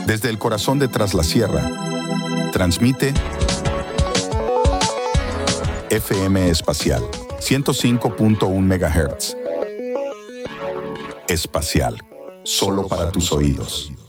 Desde el corazón de Tras la Sierra, transmite FM Espacial, 105.1 MHz. Espacial, solo para tus oídos.